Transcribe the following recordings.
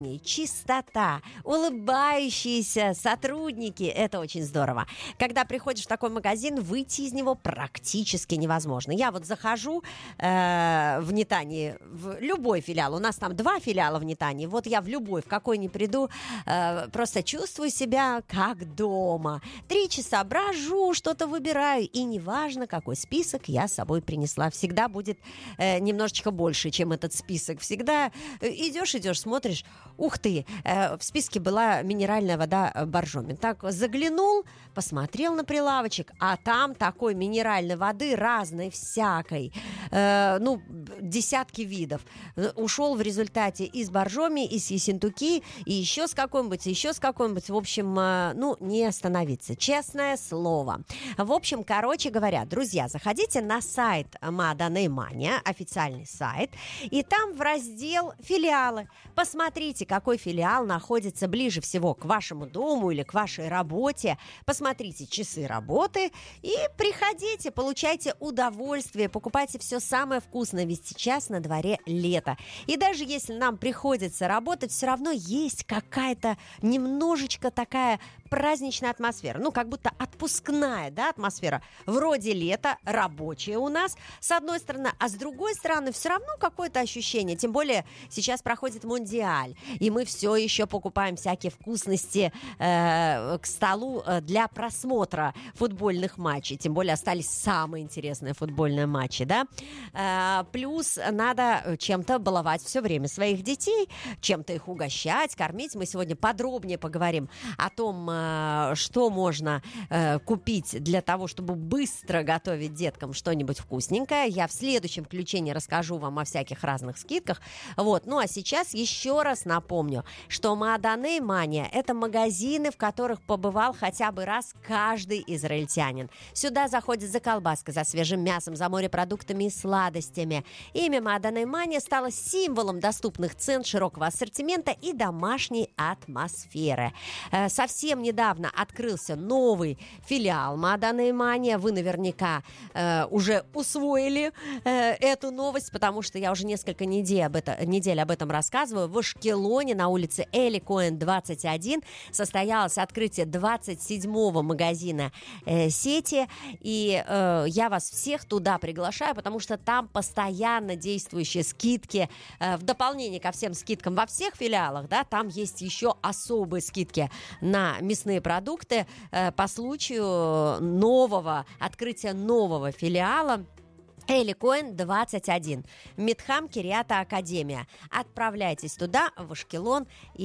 чистота, улыбающиеся сотрудники. Это очень здорово. Когда приходишь в такой магазин, выйти из него практически невозможно. Я вот захожу в Нетании, в любой филиал. У нас там 2 филиала в Нетании. Вот я в любой, в какой ни приду, просто чувствую себя как дома. 3 часа брожу, что-то выбираю. И неважно, какой список я с собой принесла. Всегда будет немножечко больше, чем этот список. Всегда идешь, смотришь. Ух ты, в списке была минеральная вода Боржоми. Так, заглянул, посмотрел на прилавочек, а там такой минеральной воды разной, всякой, десятки видов. Ушел в результате из Боржоми, из Ессентуки, и еще с какой-нибудь. В общем, не остановиться. Честное слово. В общем, короче говоря, друзья, заходите на сайт Мааданей Мания, официальный сайт, и там в раздел «Филиалы». Посмотрите, какой филиал находится ближе всего к вашему дому или к вашей работе. Посмотрите часы работы и приходите, получайте удовольствие, покупайте все самое вкусное, ведь сейчас на дворе лето. И даже если нам приходится работать, все равно есть какая-то немножечко такая праздничная атмосфера, как будто отпускная, атмосфера. Вроде лето, рабочее у нас, с одной стороны, а с другой стороны все равно какое-то ощущение, тем более сейчас проходит Мундиаль, и мы все еще покупаем всякие вкусности к столу для просмотра футбольных матчей, тем более остались самые интересные футбольные матчи, плюс надо чем-то баловать все время своих детей, чем-то их угощать, кормить. Мы сегодня подробнее поговорим о том, что можно купить для того, чтобы быстро готовить деткам что-нибудь вкусненькое. Я в следующем включении расскажу вам о всяких разных скидках. А сейчас еще раз напомню, что Мааданей Мания – это магазины, в которых побывал хотя бы раз каждый израильтянин. Сюда заходит за колбаской, за свежим мясом, за морепродуктами и сладостями. Имя Мааданей Мания стало символом доступных цен, широкого ассортимента и домашней атмосферы. Совсем недавно открылся новый филиал Мааданей Мания. Вы наверняка уже усвоили эту новость, потому что я уже несколько недель об этом рассказываю. В Ашкелоне на улице Эли Коэн 21 состоялось открытие 27-го магазина сети. И я вас всех туда приглашаю, потому что там постоянно действующие скидки. В дополнение ко всем скидкам во всех филиалах, там есть еще особые скидки на мясные продукты по случаю открытия нового филиала Эли Коэн 21, Митхам Кирьята Академия. Отправляйтесь туда, в Ашкелон,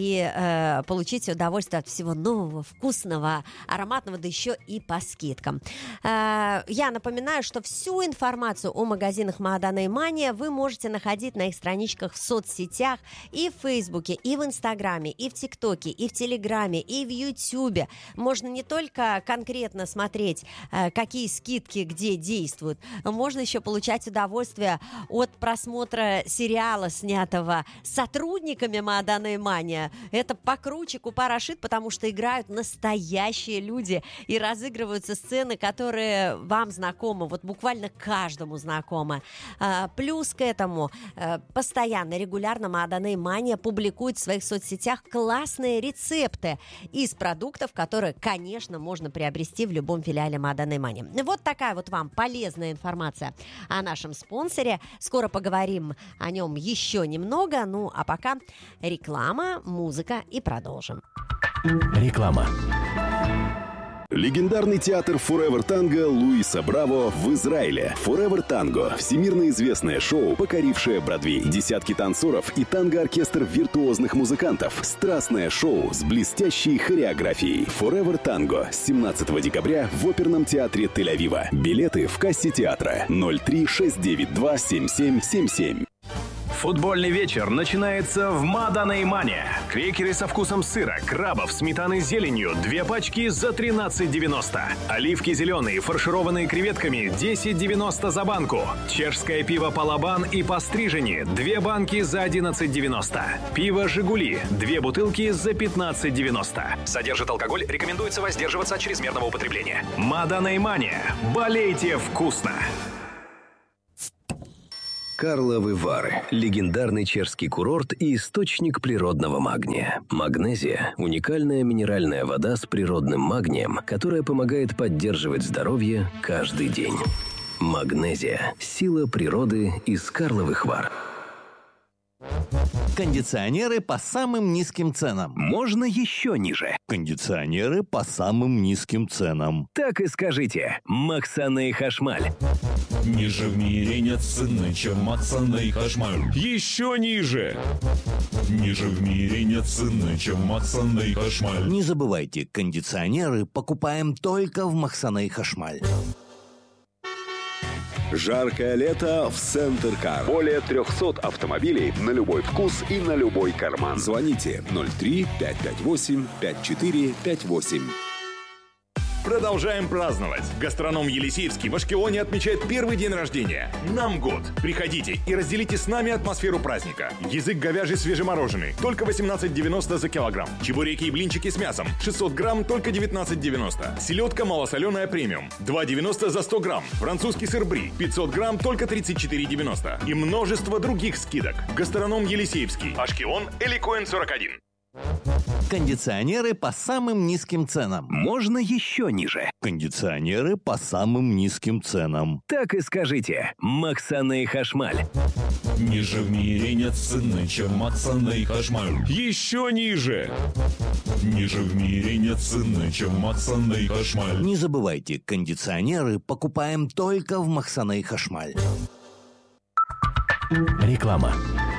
и получите удовольствие от всего нового, вкусного, ароматного, да еще и по скидкам. Я напоминаю, что всю информацию о магазинах Мааданей Мания вы можете находить на их страничках в соцсетях, и в Фейсбуке, и в Инстаграме, и в ТикТоке, и в Телеграме, и в Ютубе. Можно не только конкретно смотреть, какие скидки где действуют, можно еще получать удовольствие от просмотра сериала, снятого сотрудниками Мааданей Мания. Это покруче Купа Рашид, потому что играют настоящие люди и разыгрываются сцены, которые вам знакомы, буквально каждому знакомы. Плюс к этому постоянно, регулярно Мааданей Мания публикует в своих соцсетях классные рецепты из продуктов, которые, конечно, можно приобрести в любом филиале Мааданей Мания. Вот такая вам полезная информация о нашем спонсоре. Скоро поговорим о нем еще немного. А пока реклама, музыка и продолжим. Реклама. Легендарный театр Forever Tango Луиса Браво в Израиле. Forever Tango – всемирно известное шоу, покорившее Бродвей. Десятки танцоров и танго-оркестр виртуозных музыкантов. Страстное шоу с блестящей хореографией. Forever Tango с 17 декабря в оперном театре Тель-Авива. Билеты в кассе театра 03-692-7777. Футбольный вечер начинается в Мааданей Мания. Крекеры со вкусом сыра, крабов, сметаны с зеленью, 2 пачки за 13,90. Оливки зеленые, фаршированные креветками, 10,90 за банку. Чешское пиво Палабан и Пострижени, 2 банки за 11,90. Пиво Жигули, 2 бутылки за 15,90. Содержит алкоголь, рекомендуется воздерживаться от чрезмерного употребления. Мааданей Мания. Болейте вкусно! Карловы Вары – легендарный чешский курорт и источник природного магния. Магнезия – уникальная минеральная вода с природным магнием, которая помогает поддерживать здоровье каждый день. Магнезия – сила природы из Карловых Вар. Кондиционеры по самым низким ценам. Можно еще ниже. Кондиционеры по самым низким ценам. Так и скажите. Максаны Хашмаль. Ниже в мире нет цены, чем Максаны Хашмаль. Еще ниже. Ниже в мире нет цены, чем Максаны Хашмаль. Не забывайте, кондиционеры покупаем только в Максаны Хашмаль. Жаркое лето в Центр Кар. Более 300 автомобилей на любой вкус и на любой карман. Звоните 03 558 5458. Продолжаем праздновать. Гастроном Елисеевский в Ашкелоне отмечает первый день рождения. Нам год. Приходите и разделите с нами атмосферу праздника. Язык говяжий свежемороженый. Только 18,90 за килограмм. Чебуреки и блинчики с мясом. 600 грамм, только 19,90. Селедка малосоленая премиум. 2,90 за 100 грамм. Французский сыр бри. 500 грамм, только 34,90. И множество других скидок. Гастроном Елисеевский. Ашкелон, Эликоэн 41. Кондиционеры по самым низким ценам. Можно еще ниже. Кондиционеры по самым низким ценам. Так и скажите. Максаны Хашмаль. Ниже в мире нет цены, чем Максаны Хашмаль. Еще ниже. Ниже в мире нет цены, чем Максаны Хашмаль. Не забывайте, кондиционеры покупаем только в Максаны Хашмаль. Реклама.